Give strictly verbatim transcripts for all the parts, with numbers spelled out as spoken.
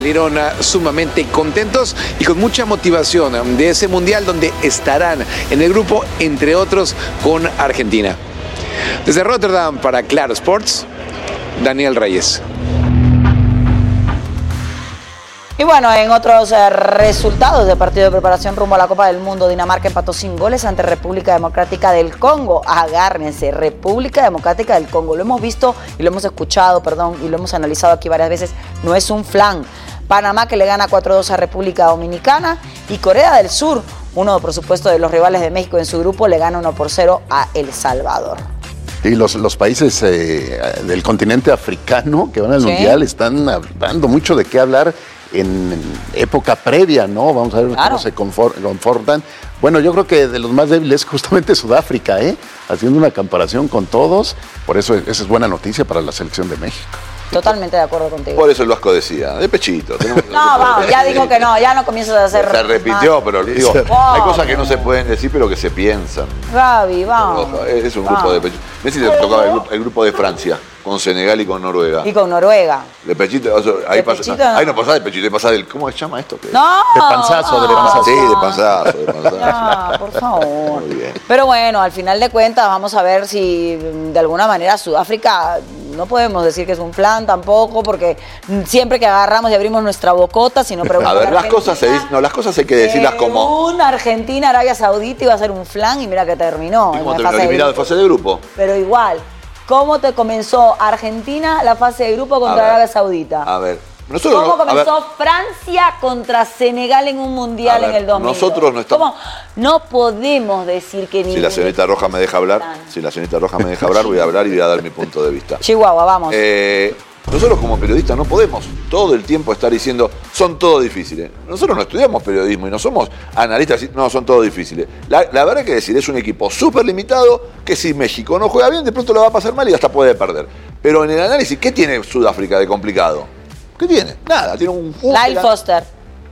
Salieron sumamente contentos y con mucha motivación de ese mundial donde estarán en el grupo, entre otros, con Argentina. Desde Rotterdam para Claro Sports, Daniel Reyes. Y bueno, en otros eh, resultados del partido de preparación rumbo a la Copa del Mundo, Dinamarca empató sin goles ante República Democrática del Congo. Agárrense, República Democrática del Congo. Lo hemos visto y lo hemos escuchado, perdón, y lo hemos analizado aquí varias veces. No es un flan. Panamá que le gana cuatro dos a República Dominicana y Corea del Sur, uno por supuesto de los rivales de México en su grupo, le gana uno por cero a El Salvador. Y los, los países eh, del continente africano que van al ¿Sí? Mundial están dando mucho de qué hablar en época previa, ¿no? Vamos a ver claro. cómo se confortan. Bueno, yo creo que de los más débiles justamente Sudáfrica, ¿eh? Haciendo una comparación con todos, por eso esa es buena noticia para la selección de México. Totalmente de acuerdo contigo. Por eso el Vasco decía, de pechito. No, vamos, ya digo que no, ya no comienzas a hacer... Se repitió, más. Pero digo, wow. Hay cosas que no se pueden decir, pero que se piensan. Gaby, vamos. Es un grupo vamos. de pechito. Messi le tocaba el grupo, el grupo de Francia, con Senegal y con Noruega. Y con Noruega. De pechito, ahí, de pasa, pechito, ahí no pasa de pechito, ahí pasa del... ¿Cómo se llama esto? No. De panzazo, de panzazo. Sí, de panzazo, de panzazo. No, por favor. Muy bien. Pero bueno, al final de cuentas, vamos a ver si de alguna manera Sudáfrica... No podemos decir que es un flan tampoco, porque siempre que agarramos y abrimos nuestra bocota, si no preguntamos. A ver, las cosas, se, no, las cosas hay que decirlas como. Un Argentina, Arabia Saudita iba a ser un flan y mira que terminó. ¿Y cómo terminó? Eliminado en fase de grupo. Pero igual, ¿cómo te comenzó Argentina la fase de grupo contra Arabia Saudita? A ver. Nosotros ¿Cómo no, comenzó Francia contra Senegal en un mundial ver, en el dos mil? Nosotros no estamos. ¿Cómo? No podemos decir que ni. Si la señorita Roja me deja hablar, si la señorita Roja me deja hablar, voy a hablar y voy a dar mi punto de vista. Chihuahua, vamos. Eh, nosotros como periodistas no podemos todo el tiempo estar diciendo son todos difíciles. Nosotros no estudiamos periodismo y no somos analistas, no, son todos difíciles. La, la verdad que decir, es un equipo súper limitado que si México no juega bien, de pronto lo va a pasar mal y hasta puede perder. Pero en el análisis, ¿qué tiene Sudáfrica de complicado? ¿Qué tiene? Nada, tiene un... un Lyle Foster.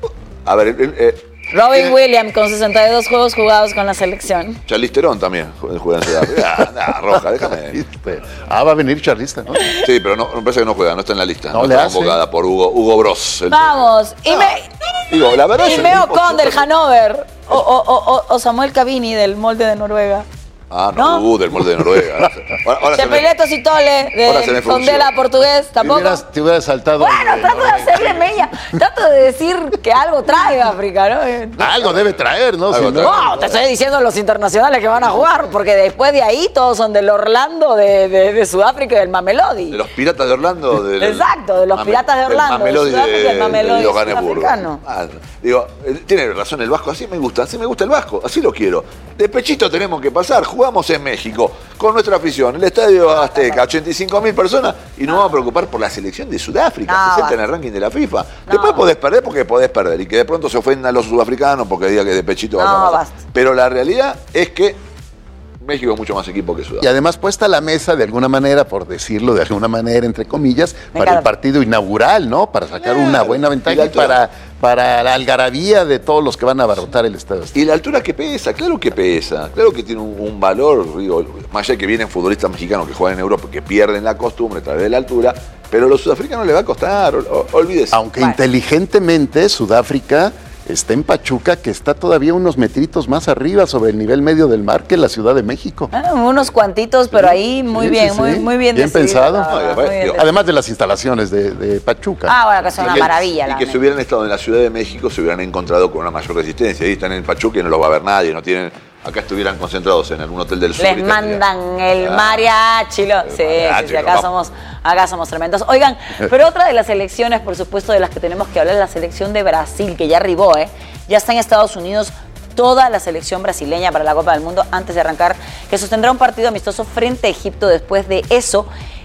A ver, el, el, eh, Robin tiene... Williams con sesenta y dos juegos jugados con la selección. Charlize Theron también juega en Sudáfrica. Ah, nah, Roja, déjame. Ah, va a venir Charlize, ¿no? Sí, pero no, me parece que no juega, no está en la lista. No, no está convocada por Hugo, Hugo Bros. Vamos. Y, no. me, Digo, la verdad y Meo Con del Hannover. O, o, o, o Samuel Cavini del molde de Noruega. Ah, no, ¿No? Uh, del molde de Noruega. Ahora, ahora Chepeleto Citole, de Sondela portugués, tampoco. Te hubieras, te hubieras saltado. Bueno, de trato de hacerle meña. Trato de decir que algo trae África, ¿no? Algo debe traer, ¿no? Si no, no te estoy diciendo los internacionales que van a jugar, porque después de ahí todos son del Orlando, de, de, de Sudáfrica y del Mamelodi. De los piratas de Orlando. Del, Exacto, de los Mame, piratas de Orlando. Del Mamelodi de, de, del Mamelodi de Johannesburgo. Ah, digo, tiene razón el Vasco, así me gusta, así me gusta el Vasco, así lo quiero. De pechito tenemos que pasar, jugamos en México, con nuestra afición, el Estadio Azteca, ochenta y cinco mil personas, y nos vamos a preocupar por la selección de Sudáfrica, no, sesenta en el ranking de la FIFA. No. Después podés perder porque podés perder, y que de pronto se ofendan los sudafricanos porque diga que de pechito va no, a pasar. Pero la realidad es que México es mucho más equipo que Sudáfrica. Y además puesta la mesa de alguna manera, por decirlo de alguna manera, entre comillas, Me para encanta. el partido inaugural, ¿no? Para sacar claro. una buena ventaja y para, para la algarabía de todos los que van a abarrotar el estadio. Y la altura que pesa, claro que pesa, claro que tiene un, un valor, digo, más allá de que vienen futbolistas mexicanos que juegan en Europa, que pierden la costumbre a través de la altura, pero a los sudafricanos les va a costar, o, o, olvídese. Aunque bueno. inteligentemente Sudáfrica está en Pachuca, que está todavía unos metritos más arriba sobre el nivel medio del mar que la Ciudad de México. Ah, unos cuantitos, pero sí, ahí muy sí, bien, sí, muy, muy bien Bien decidido, pensado. No, muy bien Además de las instalaciones de, de Pachuca. Ah, bueno, que son una que, maravilla. Y la que si hubieran estado en la Ciudad de México se hubieran encontrado con una mayor resistencia. Ahí están en Pachuca y no los va a ver nadie, no tienen... Acá estuvieran concentrados en algún hotel del sur. Les mandan el mariachi. Lo, sí, mariachi, sí, sí, acá somos, acá somos tremendos. Oigan, pero otra de las selecciones, por supuesto, de las que tenemos que hablar es la selección de Brasil, que ya arribó, ¿eh? Ya está en Estados Unidos toda la selección brasileña para la Copa del Mundo antes de arrancar, que sostendrá un partido amistoso frente a Egipto. Después de eso,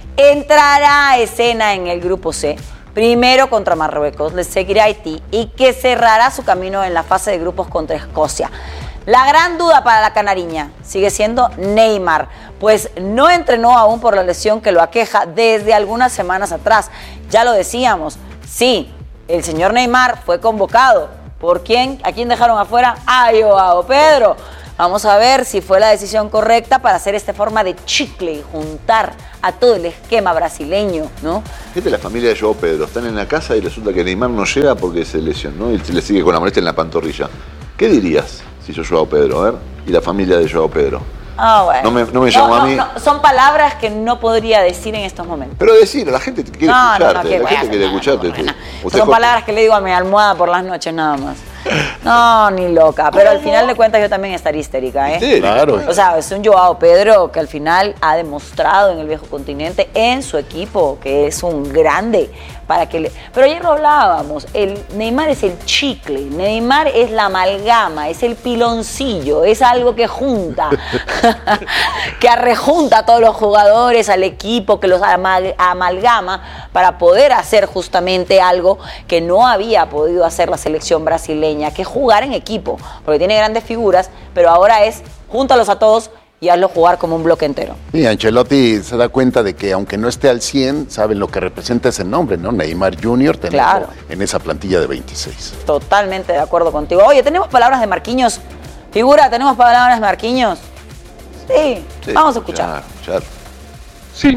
entrará a escena en el grupo C. Primero contra Marruecos, le seguirá Haití y que cerrará su camino en la fase de grupos contra Escocia. La gran duda para la canariña sigue siendo Neymar, pues no entrenó aún por la lesión que lo aqueja desde algunas semanas atrás. Ya lo decíamos, sí, el señor Neymar fue convocado. ¿Por quién? ¿A quién dejaron afuera? A Joao Pedro. Vamos a ver si fue la decisión correcta para hacer esta forma de chicle y juntar a todo el esquema brasileño, ¿no? Gente, la familia de Joao Pedro están en la casa y resulta que Neymar no llega porque se lesionó y le sigue con la molestia en la pantorrilla. ¿Qué dirías si yo Joao Pedro? A ver, y la familia de Joao Pedro. Ah, bueno. No me, no me llamó no, a mí. No, son palabras que no podría decir en estos momentos. Pero decir, la gente quiere no, escucharte. No, no, que la gente quiere nada, escucharte. No, no, no. Son palabras que le digo a mi almohada por las noches nada más. No, ni loca. Pero al final de cuentas yo también estaría histérica, ¿eh? Histérica. Claro. O sea, es un Joao Pedro que al final ha demostrado en el viejo continente, en su equipo, que es un grande. Para que le... Pero ayer lo hablábamos, el Neymar es el chicle, Neymar es la amalgama, es el piloncillo, es algo que junta, que arrejunta a todos los jugadores, al equipo, que los amal- amalgama para poder hacer justamente algo que no había podido hacer la selección brasileña, que es jugar en equipo, porque tiene grandes figuras, pero ahora es júntalos a todos y hazlo jugar como un bloque entero. Y Ancelotti se da cuenta de que aunque no esté al cien, saben lo que representa ese nombre, ¿no? Neymar junior, tenerlo Claro. en esa plantilla de veintiséis. Totalmente de acuerdo contigo. Oye, ¿tenemos palabras de Marquinhos? Figura, ¿tenemos palabras de Marquinhos? Sí, Sí, vamos a escuchar. Ya, ya. Sim.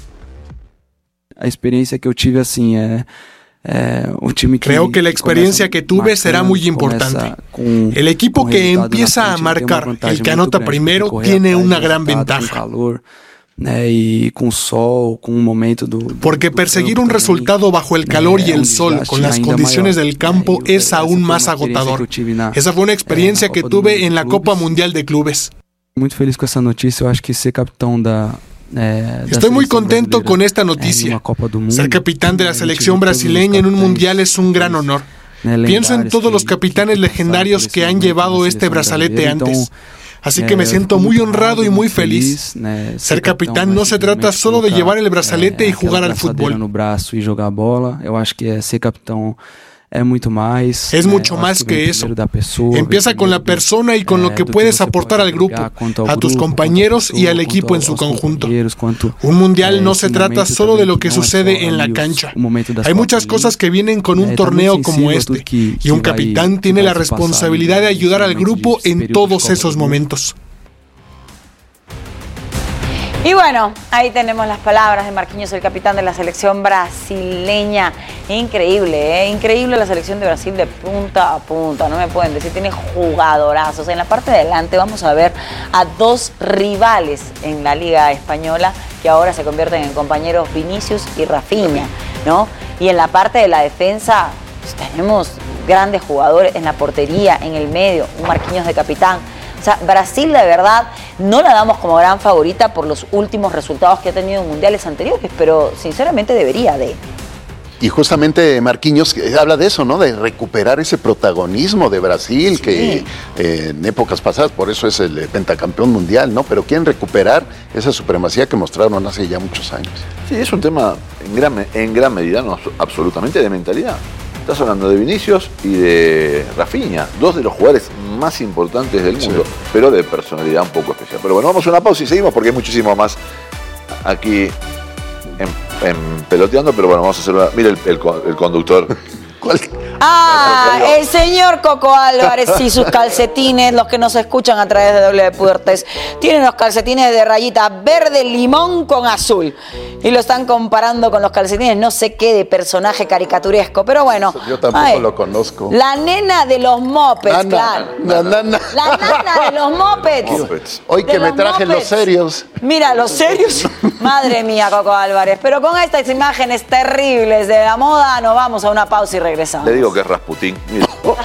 A experiência que eu tive, assim, é... É, um time que Creo que la experiencia que tuve será muy importante. El equipo que empieza a marcar, el que anota primero, tiene una gran ventaja. Porque perseguir un resultado bajo el calor y el sol, con las condiciones del campo, es aún más agotador. Esa fue una experiencia que tuve en la Copa Mundial de Clubes. Muy feliz con esa noticia. Eu acho que ser capitão da Estoy muy contento con esta noticia. Ser capitán de la selección brasileña en un mundial es un gran honor. Pienso en todos los capitanes legendarios que han llevado este brazalete antes. Así que me siento muy honrado y muy feliz. Ser capitán no se trata solo de llevar el brazalete y jugar al fútbol. Es mucho más que eso. Empieza con la persona y con lo que puedes aportar al grupo, a tus compañeros y al equipo en su conjunto. Un mundial no se trata solo de lo que sucede en la cancha. Hay muchas cosas que vienen con un torneo como este, y un capitán tiene la responsabilidad de ayudar al grupo en todos esos momentos. Y bueno, ahí tenemos las palabras de Marquinhos, el capitán de la selección brasileña. Increíble, ¿eh? Increíble la selección de Brasil de punta a punta, no me pueden decir, tiene jugadorazos. En la parte de adelante vamos a ver a dos rivales en la Liga Española que ahora se convierten en compañeros, Vinicius y Rafinha, ¿no? Y en la parte de la defensa pues, tenemos grandes jugadores en la portería, en el medio, un Marquinhos de capitán. O sea, Brasil, de verdad, no la damos como gran favorita por los últimos resultados que ha tenido en mundiales anteriores, pero sinceramente debería de. Y justamente Marquinhos habla de eso, ¿no? De recuperar ese protagonismo de Brasil, sí. que eh, en épocas pasadas, por eso es el pentacampeón mundial, ¿no? Pero quieren recuperar esa supremacía que mostraron hace ya muchos años. Sí, es un tema en gran, en gran medida, no absolutamente, de mentalidad. Estás hablando de Vinicius y de Rafinha, dos de los jugadores más importantes del mundo, sí. pero de personalidad un poco especial. Pero bueno, vamos a una pausa y seguimos porque hay muchísimo más aquí en, en peloteando, pero bueno, vamos a hacer una... Mira el, el, el conductor. ¿Cuál? Ah, el señor Coco Álvarez y sus calcetines, los que nos escuchan a través de W Deportes, tienen los calcetines de rayita verde limón con azul y lo están comparando con los calcetines no sé qué de personaje caricaturesco, pero bueno. Yo tampoco ay, lo conozco. La nena de los mopeds, Nana, claro. Na, na, na. La nana de los mopeds. Hoy que me traje mopeds. Los serios. Mira, los serios. Madre mía, Coco Álvarez. Pero con estas imágenes terribles de la moda, nos vamos a una pausa y regresamos. Le digo que es Rasputín. Mira.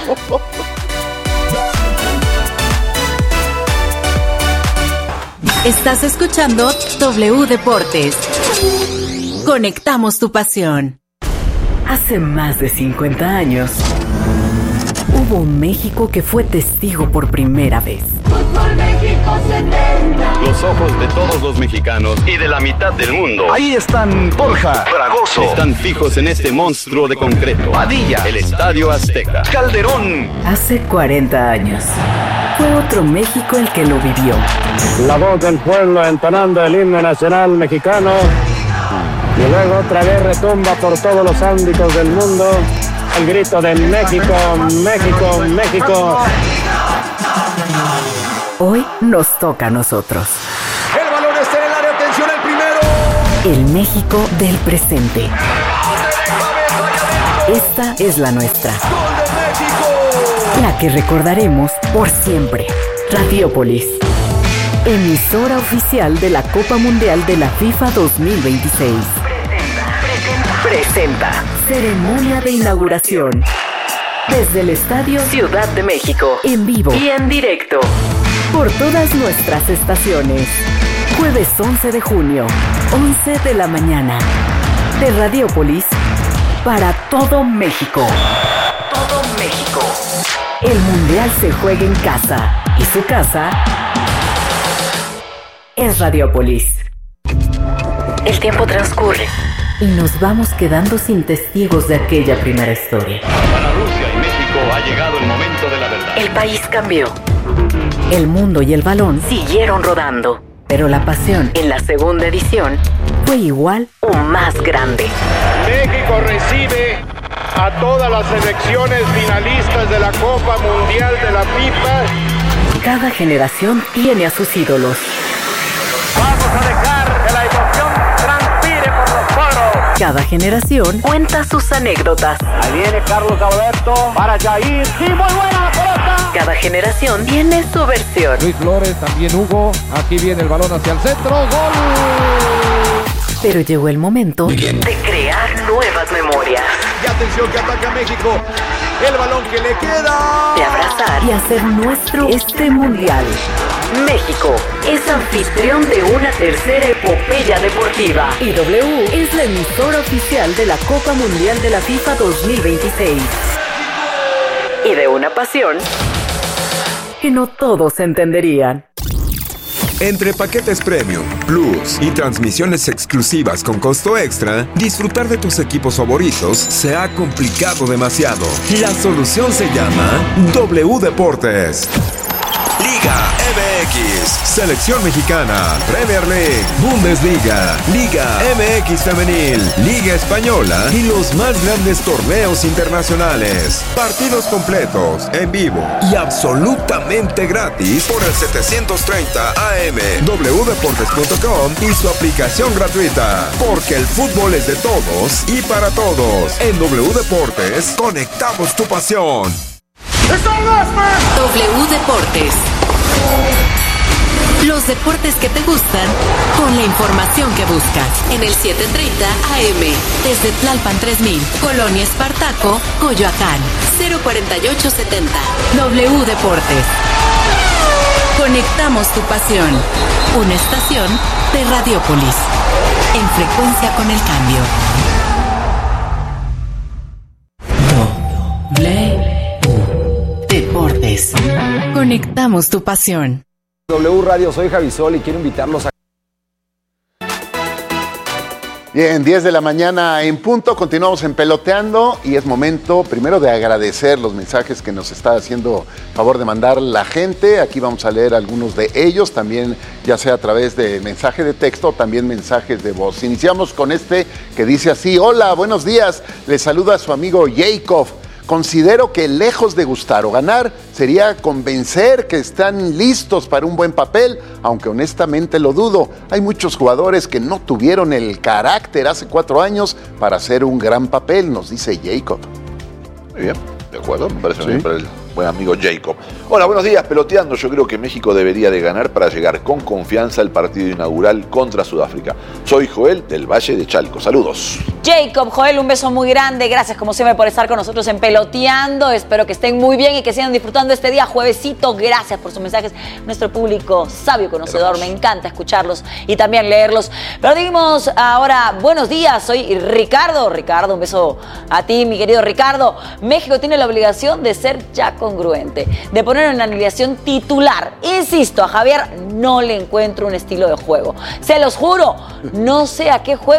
Estás escuchando W Deportes. Conectamos tu pasión. Hace más de cincuenta años, hubo un México que fue testigo por primera vez. Fútbol México setenta. Los ojos de todos los mexicanos y de la mitad del mundo. Ahí están Borja, Fragoso. Están fijos en este monstruo de concreto. Padilla. El Estadio Azteca. Calderón. Hace cuarenta años, fue otro México el que lo vivió. La voz del pueblo entonando el himno nacional mexicano. Y luego otra vez retumba por todos los ámbitos del mundo el grito de México, México, México. Hoy nos toca a nosotros. El balón está en el área, atención al primero. El México del presente. Esta es la nuestra. ¡Gol de México! La que recordaremos por siempre. Radiopolis, emisora oficial de la Copa Mundial de la FIFA dos mil veintiséis. Presenta, presenta, presenta. Ceremonia de inauguración. Desde el Estadio Ciudad de México. En vivo y en directo. Por todas nuestras estaciones. Jueves once de junio, once de la mañana. De Radiopolis para todo México. Todo México. El Mundial se juega en casa. Y su casa es Radiopolis. El tiempo transcurre y nos vamos quedando sin testigos de aquella primera historia. Para Rusia y México ha llegado el momento de la verdad. El país cambió. El mundo y el balón siguieron rodando. Pero la pasión en la segunda edición fue igual o más grande. México recibe a todas las selecciones finalistas de la Copa Mundial de la FIFA. Cada generación tiene a sus ídolos. Vamos a dejar que la emoción transpire por los poros. Cada generación cuenta sus anécdotas. Ahí viene Carlos Alberto para Jair. ¡Sí, muy buena la pelota! Cada generación tiene su versión. Luis Flores, también Hugo. Aquí viene el balón hacia el centro. ¡Gol! Pero llegó el momento de crear nuevas memorias. Y atención que ataca México. El balón que le queda. De abrazar y hacer nuestro este mundial. México es anfitrión de una tercera epopeya deportiva. Y W es la emisora oficial de la Copa Mundial de la FIFA dos mil veintiséis. Y de una pasión que no todos entenderían. Entre paquetes Premium, Plus y transmisiones exclusivas con costo extra, disfrutar de tus equipos favoritos se ha complicado demasiado. La solución se llama W Deportes. Liga M X, Selección Mexicana, Premier League, Bundesliga, Liga M X Femenil, Liga Española y los más grandes torneos internacionales. Partidos completos, en vivo y absolutamente gratis por el setecientos treinta A M, w deportes punto com y su aplicación gratuita. Porque el fútbol es de todos y para todos. En W Deportes, conectamos tu pasión. W Deportes. Los deportes que te gustan con la información que buscas. En el siete treinta A M. Desde Tlalpan tres mil, Colonia Espartaco, Coyoacán. cero cuarenta y ocho setenta. W Deportes. Conectamos tu pasión. Una estación de Radiopolis. En frecuencia con el cambio. W Deportes. Conectamos tu pasión. W Radio, soy Javisol y quiero invitarlos a... Bien, diez de la mañana en punto, continuamos en Peloteando y es momento primero de agradecer los mensajes que nos está haciendo favor de mandar la gente. Aquí vamos a leer algunos de ellos, también ya sea a través de mensaje de texto o también mensajes de voz. Iniciamos con este que dice así: hola, buenos días, les saluda a su amigo Jacob. Considero que lejos de gustar o ganar, sería convencer que están listos para un buen papel, aunque honestamente lo dudo. Hay muchos jugadores que no tuvieron el carácter hace cuatro años para hacer un gran papel, nos dice Jacob. Muy bien, de acuerdo, me parece bien para el buen amigo Jacob. Hola, buenos días, Peloteando. Yo creo que México debería de ganar para llegar con confianza al partido inaugural contra Sudáfrica. Soy Joel del Valle de Chalco. Saludos. Jacob, Joel, un beso muy grande. Gracias como siempre por estar con nosotros en Peloteando. Espero que estén muy bien y que sigan disfrutando este día juevesito. Gracias por sus mensajes. Nuestro público sabio, conocedor, me encanta escucharlos y también leerlos. Pero digamos ahora, buenos días, soy Ricardo. Ricardo, un beso a ti, mi querido Ricardo. México tiene la obligación de ser ya congruente, de poner en alineación titular. Insisto, a Javier no le encuentro un estilo de juego. Se los juro, no sé a qué juega.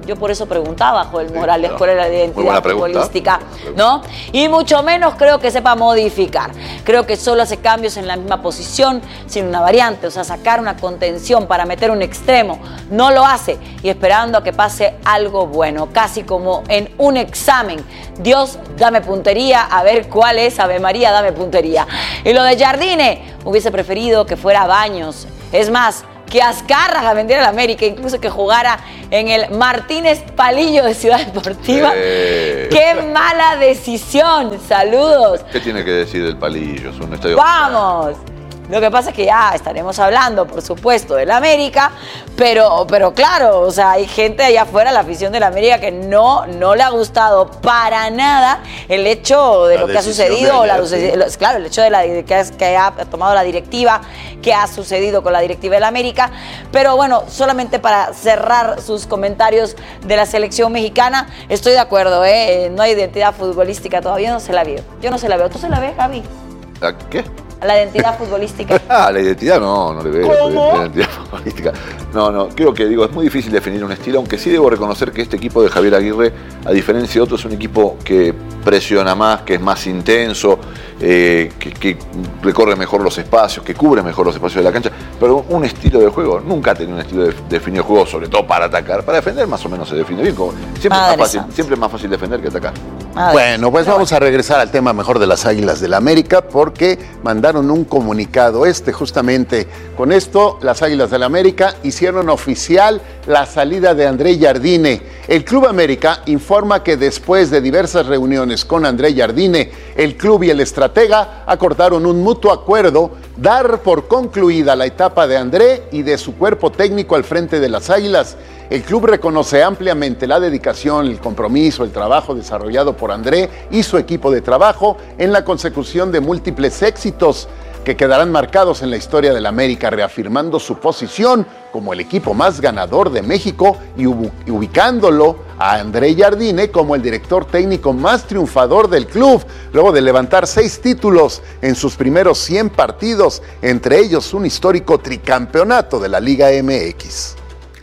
Yo por eso preguntaba, Joel Morales, sí, cuál era la identidad futbolística, ¿no? Y mucho menos creo que sepa modificar. Creo que solo hace cambios en la misma posición, sin una variante, o sea, sacar una contención para meter un extremo. No lo hace y esperando a que pase algo bueno, casi como en un examen. Dios, dame puntería, a ver cuál es, Ave María, dame puntería. Y lo de Jardine, hubiese preferido que fuera Baños. Es más, que Azcárraga vendiera a la América, incluso que jugara en el Martínez Palillo de Ciudad Deportiva. Eh. ¡Qué mala decisión! ¡Saludos! ¿Qué tiene que decir el Palillo? Es un estadio. ¡Vamos! Lo que pasa es que ya estaremos hablando, por supuesto, del América, pero, pero claro, o sea, hay gente allá afuera, la afición del América, que no, no le ha gustado para nada el hecho de la lo que ha sucedido, de ella, la, sí. claro, el hecho de la que, ha, que ha tomado la directiva, que ha sucedido con la directiva del América, pero bueno, solamente para cerrar sus comentarios de la selección mexicana, estoy de acuerdo, ¿eh? No hay identidad futbolística todavía, no se la veo. Yo no se la veo. ¿Tú se la ves, Gaby? ¿A qué? A la identidad futbolística. Ah, la identidad no, no le veo. ¿Cómo? La identidad futbolística. No, no, creo que digo, es muy difícil definir un estilo, aunque sí debo reconocer que este equipo de Javier Aguirre, a diferencia de otros, es un equipo que presiona más, que es más intenso, eh, que, que recorre mejor los espacios, que cubre mejor los espacios de la cancha, pero un estilo de juego, nunca ha tenido un estilo de, definido de juego, sobre todo para atacar. Para defender más o menos se define bien, como, siempre, es más fácil, siempre es más fácil defender que atacar. Madre. Bueno, pues vamos a regresar al tema mejor de las Águilas del la América, porque mandaron un comunicado este justamente. Con esto, las Águilas del la América hicieron oficial la salida de André Jardine. El Club América informa que después de diversas reuniones con André Jardine, el club y el estratega acordaron un mutuo acuerdo dar por concluida la etapa de André y de su cuerpo técnico al frente de las Águilas. El club reconoce ampliamente la dedicación, el compromiso, el trabajo desarrollado por André y su equipo de trabajo en la consecución de múltiples éxitos que quedarán marcados en la historia del América, reafirmando su posición como el equipo más ganador de México y ubicándolo a André Jardine como el director técnico más triunfador del club, luego de levantar seis títulos en sus primeros cien partidos, entre ellos un histórico tricampeonato de la Liga M X.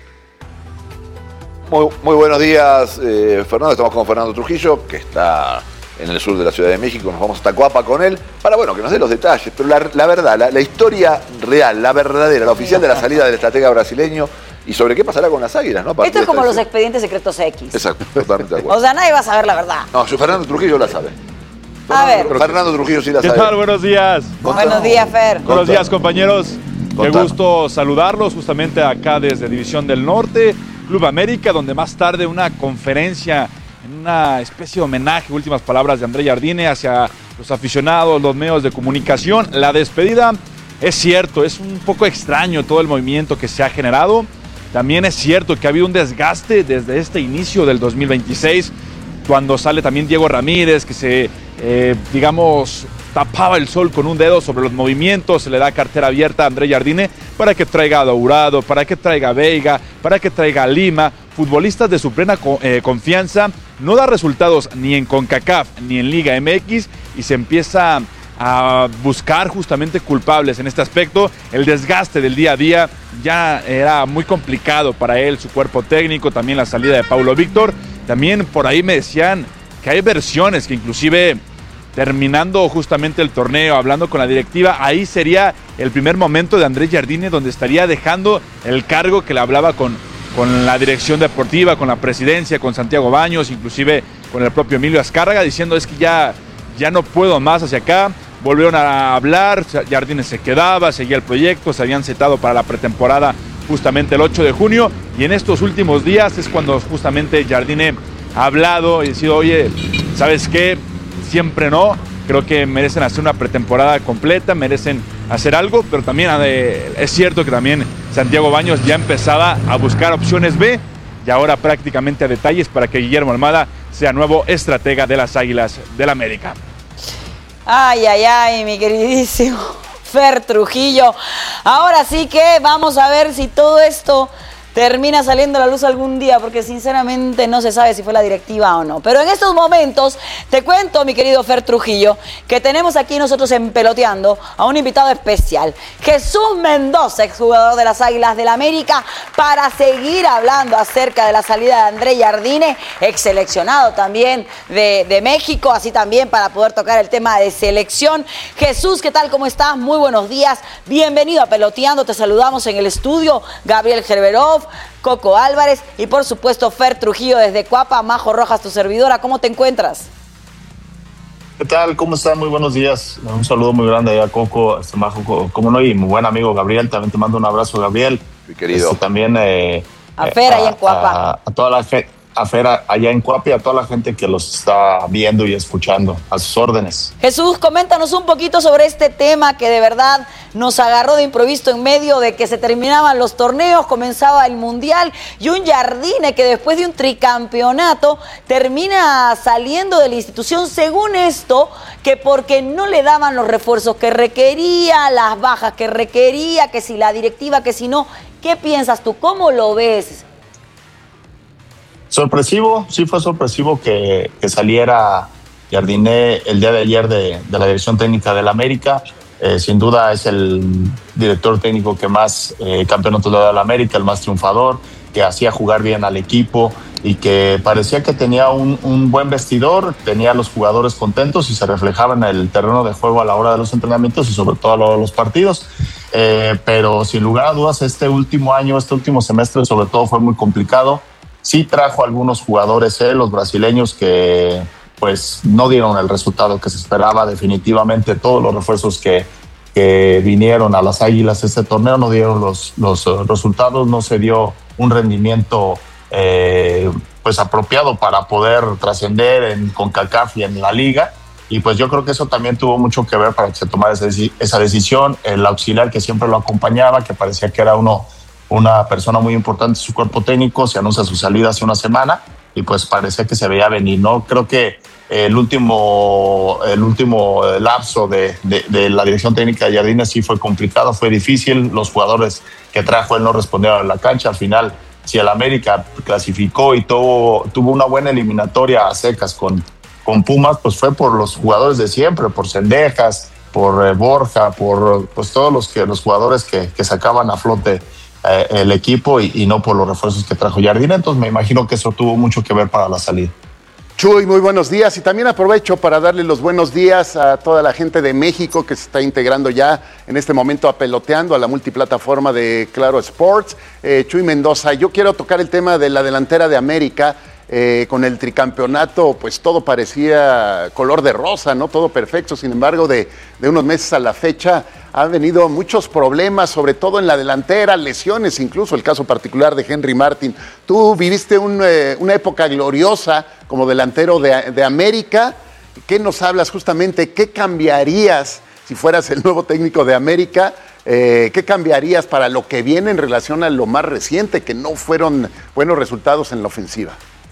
Muy, muy buenos días, eh, Fernando. Estamos con Fernando Trujillo, que está en el sur de la Ciudad de México. Nos vamos hasta Coapa con él para, bueno, que nos dé los detalles. Pero la, la verdad, la, la historia real, la verdadera, la oficial de la salida del estratega brasileño y sobre qué pasará con las Águilas, ¿no? Esto es como los expedientes secretos X. Exacto, totalmente de acuerdo. O sea, nadie va a saber la verdad. No, Fernando Trujillo la sabe. A ver. Fernando Trujillo sí la sabe. ¿Qué tal? Buenos días. Buenos días, Fer. Buenos días, compañeros. Qué gusto saludarlos justamente acá desde División del Norte, Club América, donde más tarde una conferencia, en una especie de homenaje, últimas palabras de André Jardine hacia los aficionados, los medios de comunicación. La despedida, es cierto, es un poco extraño todo el movimiento que se ha generado. También es cierto que ha habido un desgaste desde este inicio del dos mil veintiséis, cuando sale también Diego Ramírez, que se, eh, digamos, tapaba el sol con un dedo sobre los movimientos, se le da cartera abierta a André Jardine para que traiga a Dourado, para que traiga a Veiga, para que traiga a Lima, futbolistas de su plena co- eh, confianza. No da resultados ni en CONCACAF ni en Liga M X y se empieza a buscar justamente culpables en este aspecto. El desgaste del día a día ya era muy complicado para él, su cuerpo técnico, también la salida de Paulo Víctor. También por ahí me decían que hay versiones que inclusive terminando justamente el torneo, hablando con la directiva, ahí sería el primer momento de André Jardine donde estaría dejando el cargo que le hablaba con, con la dirección deportiva, con la presidencia, con Santiago Baños, inclusive con el propio Emilio Azcárraga, diciendo es que ya, ya no puedo más hacia acá. Volvieron a hablar, Jardine se quedaba, seguía el proyecto, se habían citado para la pretemporada justamente el ocho de junio y en estos últimos días es cuando justamente Jardine ha hablado y decidido, oye, ¿sabes qué? Siempre no, creo que merecen hacer una pretemporada completa, merecen hacer algo, pero también eh, es cierto que también Santiago Baños ya empezaba a buscar opciones B y ahora prácticamente a detalles para que Guillermo Almada sea nuevo estratega de las Águilas del América. Ay, ay, ay, mi queridísimo Fer Trujillo. Ahora sí que vamos a ver si todo esto termina saliendo a la luz algún día, porque sinceramente no se sabe si fue la directiva o no. Pero en estos momentos, te cuento, mi querido Fer Trujillo, que tenemos aquí nosotros en Peloteando a un invitado especial, Jesús Mendoza, exjugador de las Águilas del América, para seguir hablando acerca de la salida de André Jardine, ex seleccionado también de, de México, así también para poder tocar el tema de selección. Jesús, ¿qué tal? ¿Cómo estás? Muy buenos días. Bienvenido a Peloteando. Te saludamos en el estudio. Gabriel Gerberov, Coco Álvarez y por supuesto Fer Trujillo desde Cuapa. Majo Rojas, tu servidora. ¿Cómo te encuentras? ¿Qué tal? ¿Cómo están? Muy buenos días. Un saludo muy grande a Coco, este Majo, como no, y mi buen amigo Gabriel. También te mando un abrazo, Gabriel. Mi querido. Este, también eh, a Fer, allá en Cuapa. A, a toda la gente. A Fer allá en Cuapa y a toda la gente que los está viendo y escuchando, a sus órdenes. Jesús, coméntanos un poquito sobre este tema que de verdad nos agarró de improviso en medio de que se terminaban los torneos, comenzaba el Mundial y un Jardine que después de un tricampeonato termina saliendo de la institución, según esto, que porque no le daban los refuerzos que requería, las bajas que requería, que si la directiva, que si no. ¿Qué piensas tú? ¿Cómo lo ves? Sorpresivo, sí fue sorpresivo que, que saliera Jardine el día de ayer de, de la Dirección Técnica del América. Eh, sin duda es el director técnico que más eh, campeonatos le ha dado al América, el más triunfador, que hacía jugar bien al equipo y que parecía que tenía un, un buen vestidor, tenía a los jugadores contentos y se reflejaba en el terreno de juego a la hora de los entrenamientos y sobre todo a la hora de los partidos. Eh, pero sin lugar a dudas este último año, este último semestre sobre todo fue muy complicado. Sí trajo algunos jugadores, eh, los brasileños, que pues no dieron el resultado que se esperaba. Definitivamente todos los refuerzos que, que vinieron a las Águilas este torneo no dieron los, los uh, resultados, no se dio un rendimiento eh, pues apropiado para poder trascender en CONCACAF y en la liga. Y pues yo creo que eso también tuvo mucho que ver para que se tomara esa, esa decisión. El auxiliar que siempre lo acompañaba, que parecía que era uno... una persona muy importante en su cuerpo técnico, se anuncia su salida hace una semana y pues parecía que se veía venir, ¿no? Creo que el último, el último lapso de, de, de la dirección técnica de Jardine sí fue complicado, fue difícil, los jugadores que trajo él no respondieron en la cancha. Al final, si el América clasificó y tuvo, tuvo una buena eliminatoria a secas con, con Pumas, pues fue por los jugadores de siempre, por Cendejas, por eh, Borja, por pues todos los, que, los jugadores que, que sacaban a flote el equipo y, y no por los refuerzos que trajo Jardine. Entonces me imagino que eso tuvo mucho que ver para la salida. Chuy, muy buenos días, y también aprovecho para darle los buenos días a toda la gente de México que se está integrando ya en este momento a Peloteando, a la multiplataforma de Claro Sports. Eh, Chuy Mendoza, yo quiero tocar el tema de la delantera de América. Eh, con el tricampeonato, pues todo parecía color de rosa, ¿no? Todo perfecto. Sin embargo, de, de unos meses a la fecha han venido muchos problemas, sobre todo en la delantera, lesiones, incluso el caso particular de Henry Martin. Tú viviste un, eh, una época gloriosa como delantero de, de América. ¿Qué nos hablas justamente? ¿Qué cambiarías si fueras el nuevo técnico de América? Eh, ¿Qué cambiarías para lo que viene en relación a lo más reciente, que no fueron buenos resultados en la ofensiva?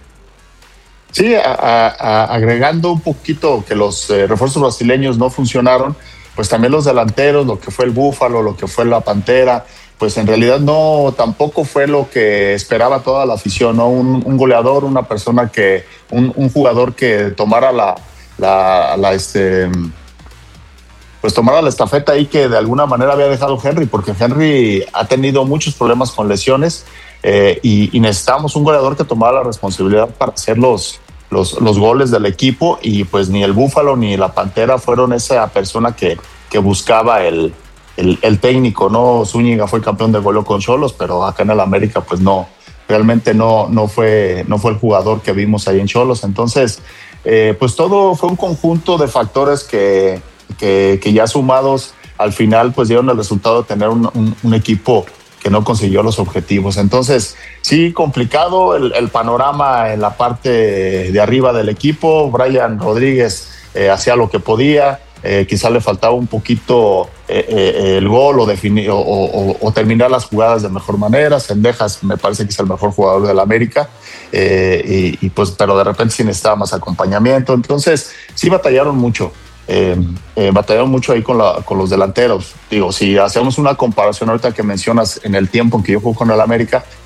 Sí, a, a, agregando un poquito que los eh, refuerzos brasileños no funcionaron, pues también los delanteros, lo que fue el Búfalo, lo que fue la Pantera, pues en realidad no, tampoco fue lo que esperaba toda la afición, ¿no? Un, un goleador, una persona que, un, un jugador que tomara la, la, la este, pues tomara la estafeta ahí que de alguna manera había dejado Henry, porque Henry ha tenido muchos problemas con lesiones eh, y, y necesitamos un goleador que tomara la responsabilidad para hacer los Los, los goles del equipo, y pues ni el Búfalo ni la Pantera fueron esa persona que, que buscaba el, el, el técnico, ¿no? Zúñiga fue campeón de goleo con Xolos, pero acá en el América pues no, realmente no, no, fue, no fue el jugador que vimos ahí en Xolos. Entonces eh, pues todo fue un conjunto de factores que, que, que ya sumados al final pues dieron el resultado de tener un, un, un equipo que no consiguió los objetivos. Entonces, sí, complicado el, el panorama en la parte de arriba del equipo. Brian Rodríguez eh, hacía lo que podía, eh, quizá le faltaba un poquito eh, eh, el gol o, definir, o, o, o terminar las jugadas de mejor manera. Cendejas me parece que es el mejor jugador del América, eh, y, y pues, pero de repente sí necesitaba más acompañamiento. Entonces, sí batallaron mucho. Eh, eh, batallaron mucho ahí con, la, con los delanteros. Digo, si hacemos una comparación ahorita que mencionas en el tiempo en que yo jugué con el América,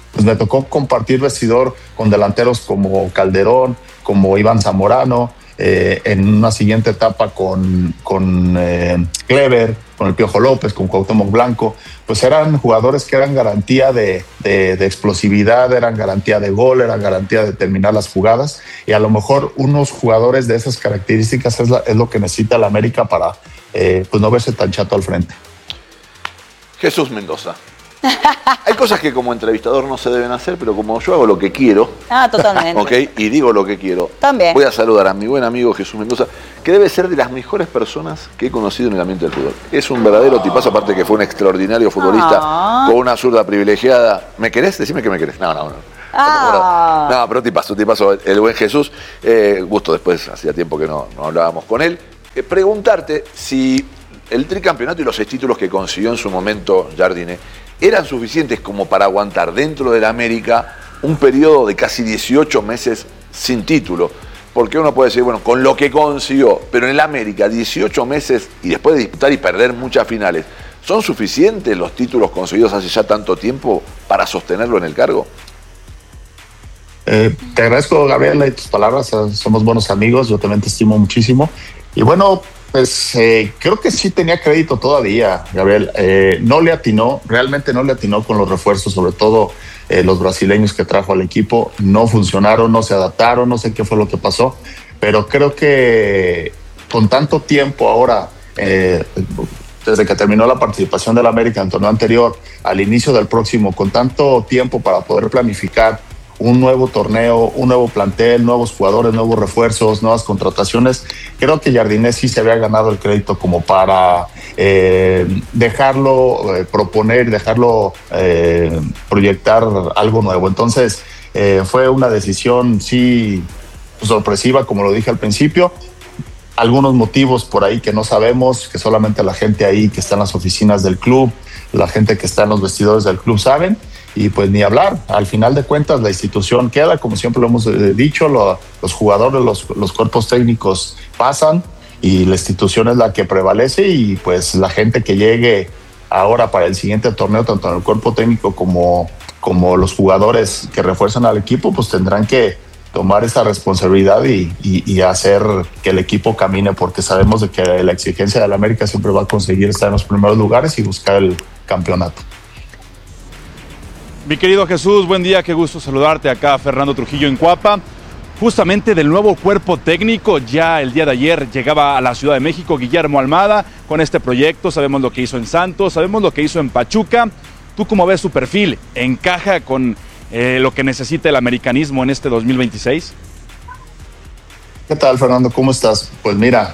pues me tocó compartir vestidor con delanteros como Calderón, como Iván Zamorano, eh, en una siguiente etapa con, con eh, Clever, con el Piojo López, con Cuauhtémoc Blanco. Pues eran jugadores que eran garantía de, de, de explosividad, eran garantía de gol, eran garantía de terminar las jugadas, y a lo mejor unos jugadores de esas características es, la, es lo que necesita la América para eh, pues no verse tan chato al frente. Jesús Mendoza. Hay cosas que como entrevistador no se deben hacer, pero como yo hago lo que quiero, ah, totalmente. ¿okay? Y digo lo que quiero, también voy a saludar a mi buen amigo Jesús Mendoza, que debe ser de las mejores personas que he conocido en el ambiente del fútbol. Es un verdadero tipazo, aparte que fue un extraordinario futbolista, ah. con una zurda privilegiada. ¿Me querés? Decime que me querés. No, no, no. Ah. No, pero tipazo, tipazo, el buen Jesús. Eh, gusto después, hacía tiempo que no, no hablábamos con él. Eh, preguntarte si el tricampeonato y los seis títulos que consiguió en su momento Jardine eran suficientes como para aguantar dentro de la América un periodo de casi dieciocho meses sin título. Porque uno puede decir, bueno, con lo que consiguió, pero en el América dieciocho meses y después de disputar y perder muchas finales, ¿son suficientes los títulos conseguidos hace ya tanto tiempo para sostenerlo en el cargo? Eh, te agradezco, Gabriela, y tus palabras. Somos buenos amigos, yo también te estimo muchísimo. Y bueno, pues eh, creo que sí tenía crédito todavía, Gabriel. Eh, no le atinó, realmente no le atinó con los refuerzos, sobre todo eh, los brasileños que trajo al equipo. No funcionaron, no se adaptaron, no sé qué fue lo que pasó, pero creo que con tanto tiempo ahora, eh, desde que terminó la participación del América en el torneo anterior, al inicio del próximo, con tanto tiempo para poder planificar un nuevo torneo, un nuevo plantel, nuevos jugadores, nuevos refuerzos, nuevas contrataciones. Creo que Jardine sí se había ganado el crédito como para eh, dejarlo eh, proponer, dejarlo eh, proyectar algo nuevo. Entonces eh, fue una decisión sí sorpresiva, como lo dije al principio. Algunos motivos por ahí que no sabemos, que solamente la gente ahí que está en las oficinas del club, la gente que está en los vestidores del club saben. Y pues ni hablar, al final de cuentas la institución queda, como siempre lo hemos dicho, lo, los jugadores, los, los cuerpos técnicos pasan y la institución es la que prevalece, y pues la gente que llegue ahora para el siguiente torneo, tanto en el cuerpo técnico como, como los jugadores que refuerzan al equipo, pues tendrán que tomar esa responsabilidad y, y, y hacer que el equipo camine, porque sabemos de que la exigencia de la América siempre va a conseguir estar en los primeros lugares y buscar el campeonato. Mi querido Jesús, buen día, qué gusto saludarte acá, Fernando Trujillo en Cuapa. Justamente del nuevo cuerpo técnico, ya el día de ayer llegaba a la Ciudad de México Guillermo Almada con este proyecto. Sabemos lo que hizo en Santos, sabemos lo que hizo en Pachuca. ¿Tú cómo ves su perfil? ¿Encaja con eh, lo que necesita el americanismo en este dos mil veintiséis? ¿Qué tal, Fernando? ¿Cómo estás? Pues mira,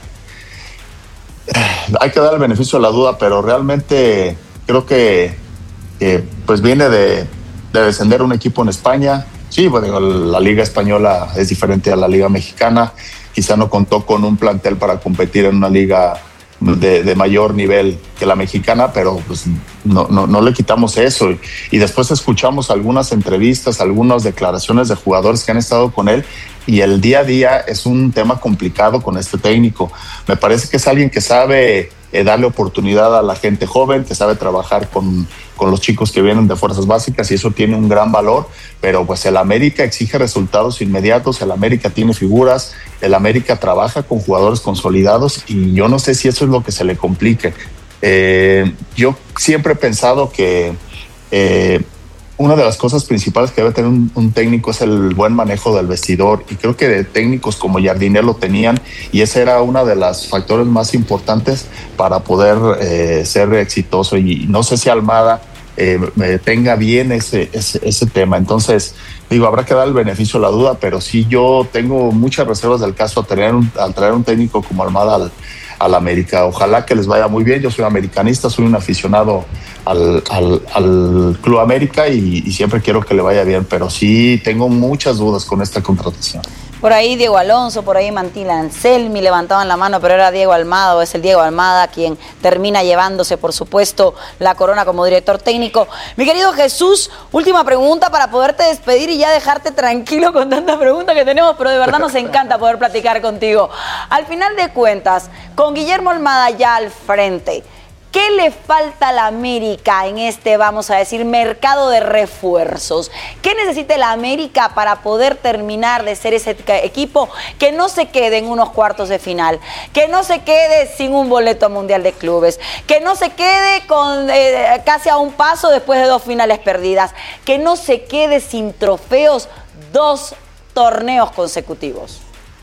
hay que dar el beneficio de la duda, pero realmente creo que, que pues viene de... de descender un equipo en España. Sí, bueno, la liga española es diferente a la liga mexicana, quizá no contó con un plantel para competir en una liga de, de mayor nivel que la mexicana, pero pues no, no, no le quitamos eso. Y, y después escuchamos algunas entrevistas, algunas declaraciones de jugadores que han estado con él, y el día a día es un tema complicado con este técnico. Me parece que es alguien que sabe eh, darle oportunidad a la gente joven, que sabe trabajar con, con los chicos que vienen de fuerzas básicas, y eso tiene un gran valor, pero pues el América exige resultados inmediatos, el América tiene figuras, el América trabaja con jugadores consolidados, y yo no sé si eso es lo que se le complique. Eh, yo siempre he pensado que eh, una de las cosas principales que debe tener un, un técnico es el buen manejo del vestidor, y creo que de técnicos como Jardine lo tenían, y ese era uno de los factores más importantes para poder eh, ser exitoso, y no sé si Almada eh, tenga bien ese, ese, ese tema. Entonces digo, habrá que dar el beneficio de la duda, pero sí yo tengo muchas reservas del caso al traer un, al traer un técnico como Almada al, al América. Ojalá que les vaya muy bien. Yo soy americanista, soy un aficionado al, al, al Club América, y, y siempre quiero que le vaya bien, pero sí tengo muchas dudas con esta contratación. Por ahí Diego Alonso, por ahí Mantila Anselmi levantaban la mano, pero era Diego Almada, o es el Diego Almada quien termina llevándose, por supuesto, la corona como director técnico. Mi querido Jesús, última pregunta para poderte despedir y ya dejarte tranquilo con tantas preguntas que tenemos, pero de verdad nos encanta poder platicar contigo. Al final de cuentas, con Guillermo Almada ya al frente, ¿Qué le falta a la América en este, vamos a decir, mercado de refuerzos? ¿Qué necesita la América para poder terminar de ser ese equipo que no se quede en unos cuartos de final, que no se quede sin un boleto a Mundial de Clubes, que no se quede con eh, casi a un paso después de dos finales perdidas, que no se quede sin trofeos dos torneos consecutivos?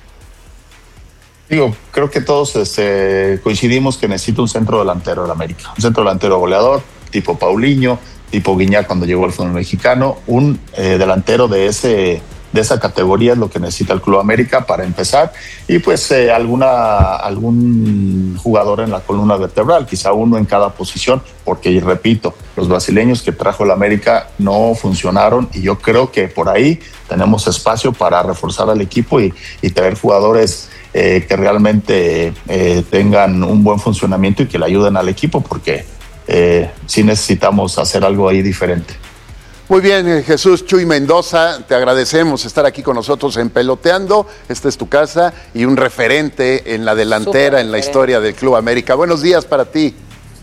Digo, creo que todos este, coincidimos que necesita un centro delantero del América, un centro delantero goleador, tipo Paulinho, tipo Guiñac cuando llegó al fútbol mexicano, un eh, delantero de ese de esa categoría es lo que necesita el Club América para empezar, y pues eh, alguna algún jugador en la columna vertebral, quizá uno en cada posición, porque repito, los brasileños que trajo el América no funcionaron, y yo creo que por ahí tenemos espacio para reforzar al equipo y, y traer jugadores eh, que realmente eh, tengan un buen funcionamiento y que le ayuden al equipo, porque eh, sí necesitamos hacer algo ahí diferente. Muy bien, Jesús Chuy Mendoza, te agradecemos estar aquí con nosotros en Peloteando. Esta es tu casa y un referente en la delantera, en la historia del Club América. Buenos días para ti.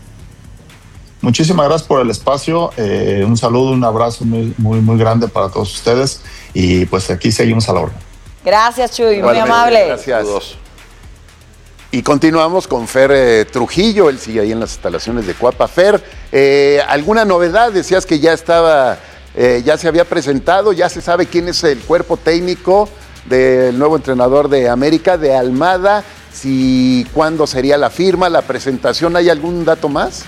Muchísimas gracias por el espacio. Eh, un saludo, un abrazo muy, muy, muy grande para todos ustedes. Y pues aquí seguimos a la orden. Gracias, Chuy, muy amable. Gracias. Y continuamos con Fer eh, Trujillo, él sigue ahí en las instalaciones de Cuapa. Fer, eh, ¿alguna novedad? Decías que ya estaba, eh, ya se había presentado, ya se sabe quién es el cuerpo técnico del nuevo entrenador de América, de Almada, si cuándo sería la firma, la presentación, ¿hay algún dato más?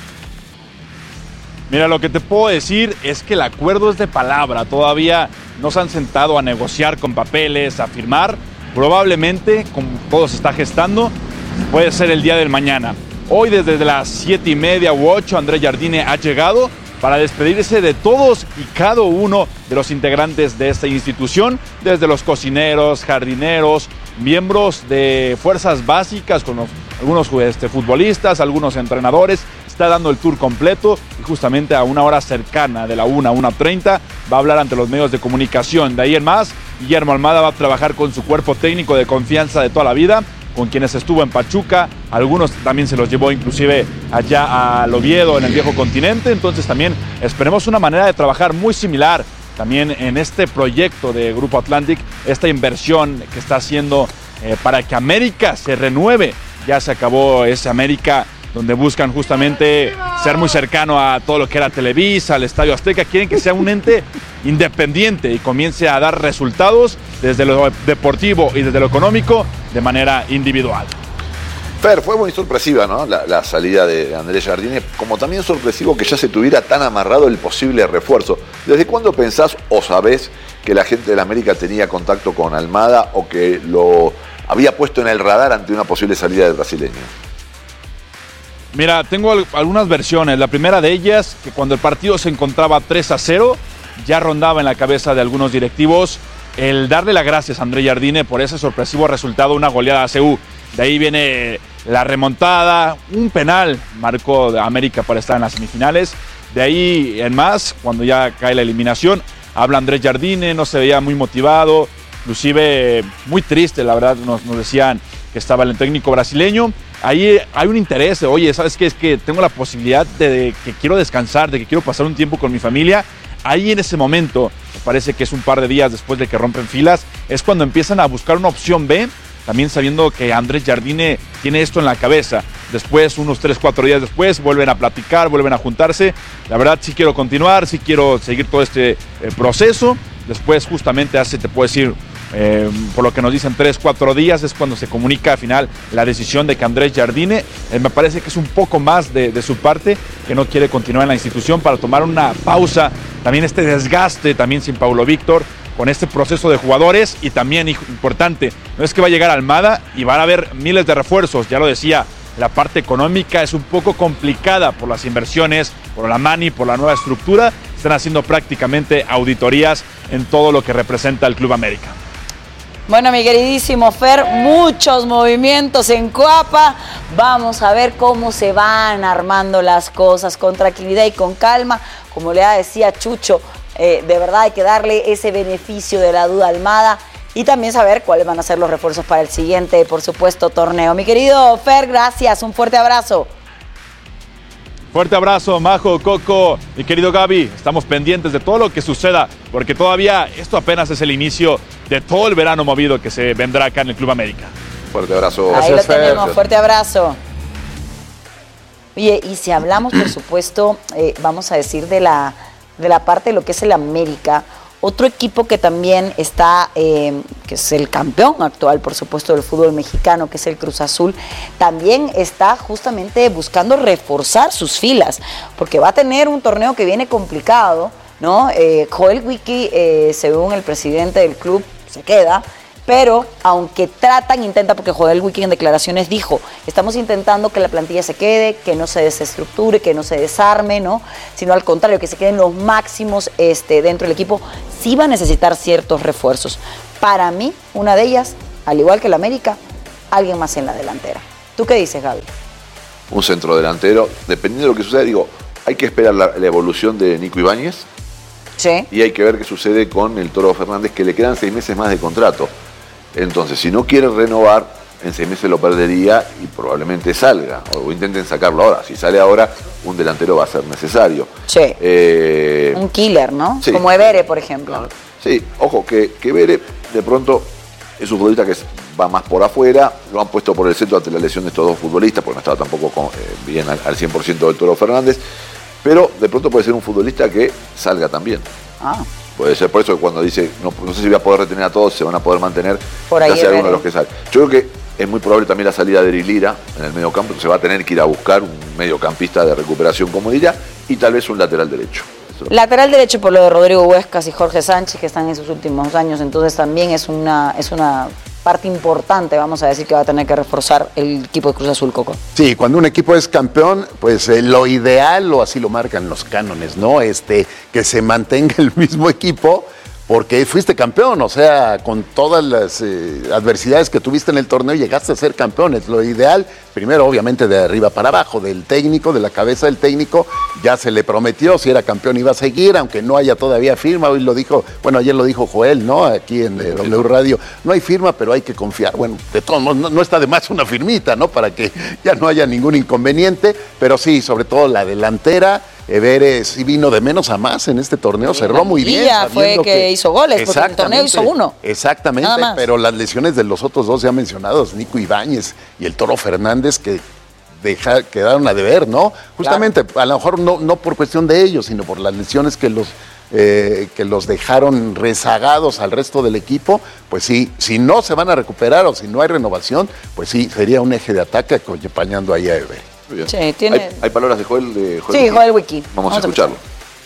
Mira, lo que te puedo decir es que el acuerdo es de palabra, todavía no se han sentado a negociar con papeles, a firmar, probablemente, como todo se está gestando, puede ser el día del mañana. Hoy desde las siete y media u ocho, Andrés Jardine ha llegado para despedirse de todos y cada uno de los integrantes de esta institución, desde los cocineros, jardineros, miembros de fuerzas básicas, con los, algunos este, futbolistas, algunos entrenadores. Está dando el tour completo y justamente a una hora cercana de la una a una treinta va a hablar ante los medios de comunicación. De ahí en más, Guillermo Almada va a trabajar con su cuerpo técnico de confianza de toda la vida, con quienes estuvo en Pachuca, algunos también se los llevó inclusive allá al Oviedo en el viejo continente, entonces también esperemos una manera de trabajar muy similar también en este proyecto de Grupo Atlantic, esta inversión que está haciendo eh, para que América se renueve. Ya se acabó ese América donde buscan justamente ser muy cercano a todo lo que era Televisa, al Estadio Azteca, quieren que sea un ente independiente y comience a dar resultados desde lo deportivo y desde lo económico de manera individual. Fer, fue muy sorpresiva, ¿no? La, la salida de Andrés Jardine, como también sorpresivo que ya se tuviera tan amarrado el posible refuerzo. ¿Desde cuándo pensás o sabés que la gente de la América tenía contacto con Almada o que lo había puesto en el radar ante una posible salida del brasileño? Mira, tengo algunas versiones. La primera de ellas, que cuando el partido se encontraba tres a cero, ya rondaba en la cabeza de algunos directivos el darle las gracias a Andrés Jardine por ese sorpresivo resultado, una goleada a C U. De ahí viene la remontada, un penal marcó de América para estar en las semifinales. De ahí en más, cuando ya cae la eliminación, habla Andrés Jardine, no se veía muy motivado, inclusive muy triste, la verdad, nos, nos decían que estaba el técnico brasileño. Ahí hay un interés, oye, ¿sabes qué? Es que tengo la posibilidad de, de que quiero descansar, de que quiero pasar un tiempo con mi familia. Ahí en ese momento, me parece que es un par de días después de que rompen filas, es cuando empiezan a buscar una opción B, también sabiendo que Andrés Jardine tiene esto en la cabeza. Después, unos tres, cuatro días después, vuelven a platicar, vuelven a juntarse. La verdad, sí quiero continuar, sí quiero seguir todo este eh, proceso. Después, justamente hace, te puedo decir, Eh, por lo que nos dicen tres, cuatro días es cuando se comunica al final la decisión de que Andrés Jardine, eh, me parece que es un poco más de, de su parte, que no quiere continuar en la institución para tomar una pausa, también este desgaste, también sin Paulo Víctor, con este proceso de jugadores y también, importante, no es que va a llegar Almada y van a haber miles de refuerzos, ya lo decía, la parte económica es un poco complicada por las inversiones, por la mani, por la nueva estructura, están haciendo prácticamente auditorías en todo lo que representa el Club América. Bueno, mi queridísimo Fer, muchos movimientos en Cuapa. Vamos a ver cómo se van armando las cosas con tranquilidad y con calma. Como le decía Chucho, eh, de verdad hay que darle ese beneficio de la duda a Almada y también saber cuáles van a ser los refuerzos para el siguiente, por supuesto, torneo. Mi querido Fer, gracias, un fuerte abrazo. Fuerte abrazo, Majo, Coco, mi querido Gaby. Estamos pendientes de todo lo que suceda, porque todavía esto apenas es el inicio de todo el verano movido que se vendrá acá en el Club América. Fuerte abrazo. Ahí Gracias, lo tenemos, Fer. fuerte abrazo. Oye, y si hablamos, por supuesto, eh, vamos a decir de la, de la parte de lo que es el América, otro equipo que también está, eh, que es el campeón actual, por supuesto, del fútbol mexicano, que es el Cruz Azul, también está justamente buscando reforzar sus filas, porque va a tener un torneo que viene complicado, ¿no? Eh, Joel Wiki, eh, según el presidente del club, se queda, pero aunque tratan, intenta, porque Joel Wiki en declaraciones dijo, estamos intentando que la plantilla se quede, que no se desestructure, que no se desarme, ¿no? Sino al contrario, que se queden los máximos este, dentro del equipo. Sí va a necesitar ciertos refuerzos. Para mí, una de ellas, al igual que el América, alguien más en la delantera. ¿Tú qué dices, Gaby? Un centro delantero, dependiendo de lo que suceda, digo, hay que esperar la, la evolución de Nico Ibáñez. Sí. Y hay que ver qué sucede con el Toro Fernández, que le quedan seis meses más de contrato. Entonces, si no quiere renovar, en seis meses lo perdería y probablemente salga. O intenten sacarlo ahora. Si sale ahora, un delantero va a ser necesario. Sí. Eh, un killer, ¿no? Sí. Como Evere, por ejemplo. Sí, ojo, que, que Evere de pronto es un futbolista que va más por afuera. Lo han puesto por el centro ante la lesión de estos dos futbolistas, porque no estaba tampoco con, eh, bien al, al cien por ciento del Toro Fernández. Pero de pronto puede ser un futbolista que salga también. Ah. Puede ser por eso que cuando dice, no, no sé si voy a poder retener a todos, se van a poder mantener, por ahí ya sea alguno de los que sale. Yo creo que es muy probable también la salida de Erilira en el medio campo, se va a tener que ir a buscar un mediocampista de recuperación como Erilira y tal vez un lateral derecho. Lateral derecho por lo de Rodrigo Huescas y Jorge Sánchez, que están en sus últimos años, entonces también es una, es una parte importante, vamos a decir, que va a tener que reforzar el equipo de Cruz Azul, Coco. Sí, cuando un equipo es campeón, pues eh, lo ideal, o así lo marcan los cánones, ¿no? Este, que se mantenga el mismo equipo, porque fuiste campeón, o sea, con todas las eh, adversidades que tuviste en el torneo, llegaste a ser campeón. Es lo ideal, primero obviamente de arriba para abajo, del técnico, de la cabeza del técnico, ya se le prometió, si era campeón iba a seguir, aunque no haya todavía firma. Hoy lo dijo, bueno, ayer lo dijo Joel, ¿no? Aquí en eh, W Radio, no hay firma, pero hay que confiar. Bueno, de todos modos, no, no está de más una firmita, ¿no? Para que ya no haya ningún inconveniente, pero sí, sobre todo la delantera. Evere sí vino de menos a más en este torneo, cerró muy bien. Fue que, que hizo goles, porque en el torneo hizo uno. Exactamente, pero las lesiones de los otros dos ya mencionados, Nico Ibáñez y el Toro Fernández, que deja, quedaron a deber, ¿no? Justamente, claro. A lo mejor no, no por cuestión de ellos, sino por las lesiones que los, eh, que los dejaron rezagados al resto del equipo, pues sí, si no se van a recuperar o si no hay renovación, pues sí, sería un eje de ataque acompañando ahí a Evere. Sí, tiene... ¿Hay, ¿Hay palabras de Joel? De Joel sí, Wiki? Joel Wiki. Vamos, Vamos a escucharlo.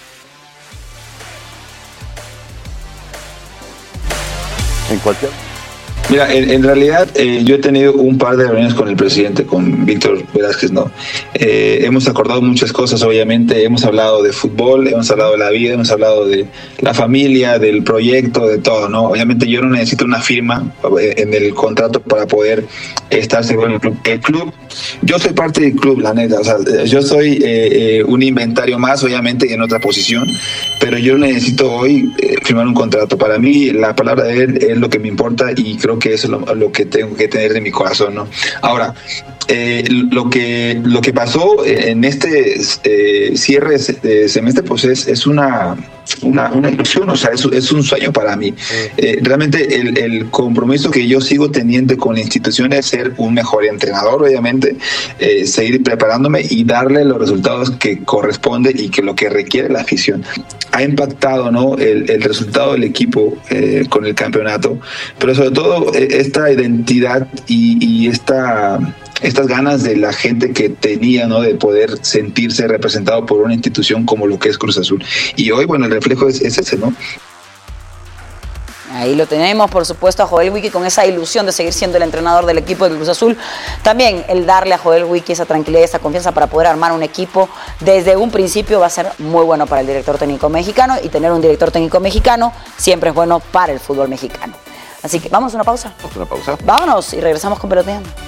A en cualquier... Mira, en, en realidad eh, yo he tenido un par de reuniones con el presidente, con Víctor Velázquez, ¿no? Eh, hemos acordado muchas cosas, obviamente, hemos hablado de fútbol, hemos hablado de la vida, hemos hablado de la familia, del proyecto, de todo, ¿no? Obviamente yo no necesito una firma en el contrato para poder estar seguro en el club. El club, yo soy parte del club, la neta, o sea, yo soy eh, eh, un inventario más, obviamente, en otra posición, pero yo necesito hoy eh, firmar un contrato. Para mí, la palabra de él es lo que me importa y creo que eso es lo, lo que tengo que tener de mi corazón, ¿no? Ahora, eh, lo que lo que pasó en este eh, cierre de semestre, pues es, es una, una una ilusión, o sea, es, es un sueño para mí. Eh, realmente el, el compromiso que yo sigo teniendo con la institución es ser un mejor entrenador, obviamente, eh, seguir preparándome y darle los resultados que corresponde y que lo que requiere la afición. Ha impactado, ¿no?, el, el resultado del equipo eh, con el campeonato, pero sobre todo eh, esta identidad y, y esta estas ganas de la gente que tenía, ¿no?, de poder sentirse representado por una institución como lo que es Cruz Azul. Y hoy, bueno, el reflejo es, es ese, ¿no? Ahí lo tenemos, por supuesto, a Joel Wiki con esa ilusión de seguir siendo el entrenador del equipo de Cruz Azul. También el darle a Joel Wiki esa tranquilidad, esa confianza para poder armar un equipo desde un principio va a ser muy bueno para el director técnico mexicano, y tener un director técnico mexicano siempre es bueno para el fútbol mexicano. Así que vamos a una pausa. Vamos a una pausa. Vámonos y regresamos con Peloteando.